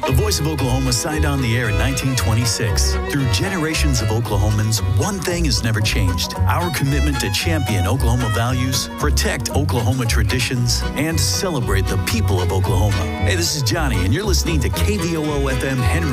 The Voice of Oklahoma signed on the air in 1926. Through generations of Oklahomans, one thing has never changed. Our commitment to champion Oklahoma values, protect Oklahoma traditions, and celebrate the people of Oklahoma. Hey, this is Johnny, and you're listening to KVOO FM Henry.